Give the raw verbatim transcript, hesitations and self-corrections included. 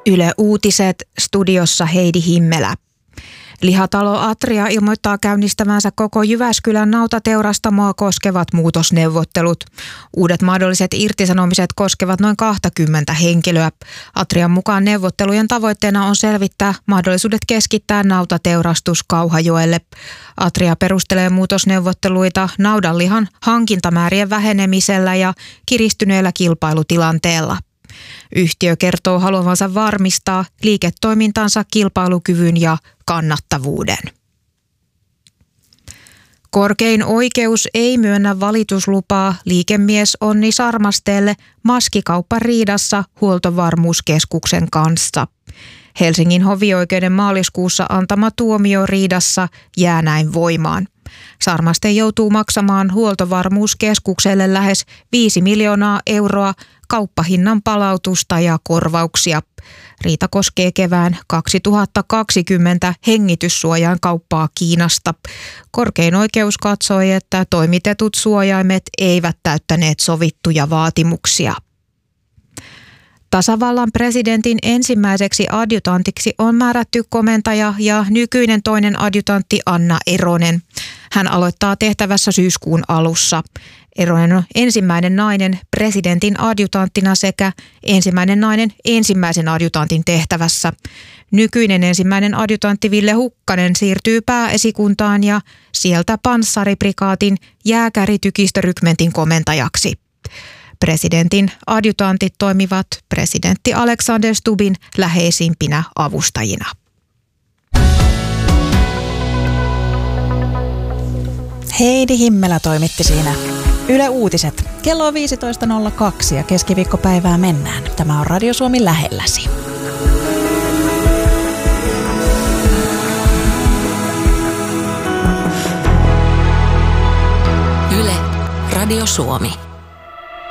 Yle Uutiset, studiossa Heidi Himmelä. Lihatalo Atria ilmoittaa käynnistävänsä koko Jyväskylän nautateurastamoa koskevat muutosneuvottelut. Uudet mahdolliset irtisanomiset koskevat noin kaksikymmentä henkilöä. Atrian mukaan neuvottelujen tavoitteena on selvittää mahdollisuudet keskittää nautateurastus Kauhajoelle. Atria perustelee muutosneuvotteluita naudanlihan hankintamäärien vähenemisellä ja kiristyneellä kilpailutilanteella. Yhtiö kertoo haluavansa varmistaa liiketoimintansa kilpailukyvyn ja kannattavuuden. Korkein oikeus ei myönnä valituslupaa liikemies Onni Sarmasteelle maskikauppariidassa Huoltovarmuuskeskuksen kanssa. Helsingin hovioikeuden maaliskuussa antama tuomio riidassa jää näin voimaan. Sarmaste joutuu maksamaan Huoltovarmuuskeskukselle lähes viisi miljoonaa euroa kauppahinnan palautusta ja korvauksia. Riita koskee kevään kaksituhattakaksikymmentä hengityssuojain kauppaa Kiinasta. Korkein oikeus katsoi, että toimitetut suojaimet eivät täyttäneet sovittuja vaatimuksia. Tasavallan presidentin ensimmäiseksi adjutantiksi on määrätty komentaja ja nykyinen toinen adjutantti Anna Eronen. Hän aloittaa tehtävässä syyskuun alussa. Eronen on ensimmäinen nainen presidentin adjutanttina sekä ensimmäinen nainen ensimmäisen adjutantin tehtävässä. Nykyinen ensimmäinen adjutantti Ville Hukkanen siirtyy pääesikuntaan ja sieltä panssariprikaatin jääkäritykistörykmentin komentajaksi. Presidentin adjutantit toimivat presidentti Alexander Stubbin läheisimpinä avustajina. Heidi Himmelä toimitti siinä Yle Uutiset. Kello on viisitoista nolla kaksi ja keskiviikkopäivää mennään. Tämä on Radio Suomi lähelläsi. Yle, Radio Suomi.